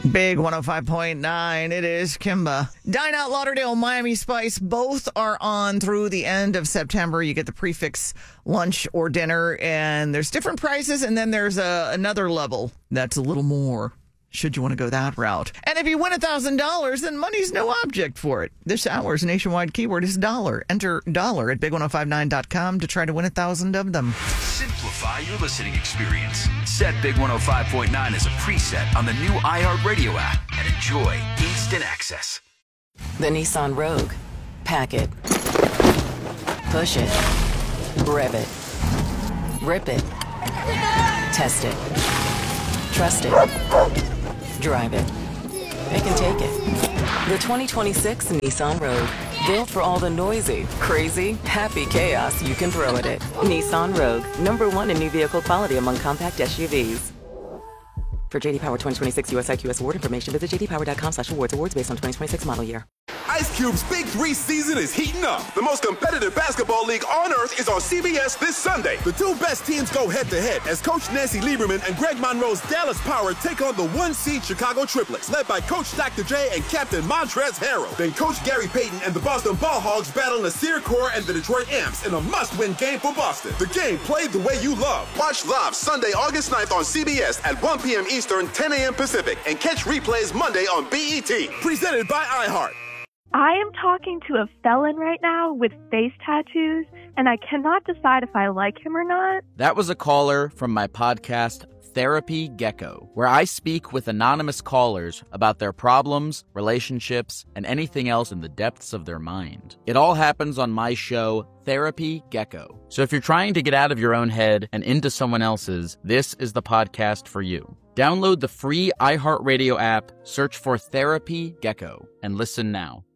Big 105.9, it is Kimba. Dine Out Lauderdale, Miami Spice, both are on through the end of September. You get the prefix lunch or dinner, and there's different prices, and then there's another level that's a little more, should you want to go that route. And if you win $1,000, then money's no object for it. This hour's nationwide keyword is dollar. Enter dollar at big1059.com to try to win 1,000 of them. Simplify your listening experience. Set Big 105.9 as a preset on the new iHeartRadio app and enjoy instant access. The Nissan Rogue. Pack it. Push it. Rev it. Rip it. Test it. Trust it. Drive it. It can take it. The 2026 Nissan Rogue. Built for all the noisy, crazy, happy chaos you can throw at it. Nissan Rogue. #1 in new vehicle quality among compact SUVs. For JD Power 2026 US IQS award information, visit jdpower.com/awards. Awards based on 2026 model year. Ice Cube's Big 3 season is heating up. The most competitive basketball league on earth is on CBS this Sunday. The two best teams go head-to-head as Coach Nancy Lieberman and Greg Monroe's Dallas Power take on the 1-seed Chicago Triplets, led by Coach Dr. J and Captain Montrezl Harrell. Then Coach Gary Payton and the Boston Ball Hogs battle Nasir Kaur and the Detroit Amps in a must-win game for Boston. The game played the way you love. Watch live Sunday, August 9th on CBS at 1 p.m. Eastern, 10 a.m. Pacific, and catch replays Monday on BET. Presented by iHeart. I am talking to a felon right now with face tattoos, and I cannot decide if I like him or not. That was a caller from my podcast, Therapy Gecko, where I speak with anonymous callers about their problems, relationships, and anything else in the depths of their mind. It all happens on my show, Therapy Gecko. So if you're trying to get out of your own head and into someone else's, this is the podcast for you. Download the free iHeartRadio app, search for Therapy Gecko, and listen now.